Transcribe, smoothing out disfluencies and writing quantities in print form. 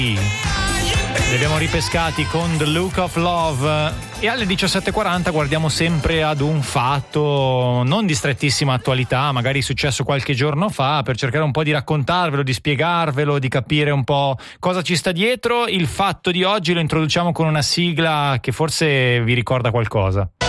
Li abbiamo ripescati con The Look of Love e alle 17:40 guardiamo sempre ad un fatto non di strettissima attualità, magari successo qualche giorno fa, per cercare un po' di raccontarvelo, di spiegarvelo, di capire un po' cosa ci sta dietro. Il fatto di oggi lo introduciamo con una sigla che forse vi ricorda qualcosa.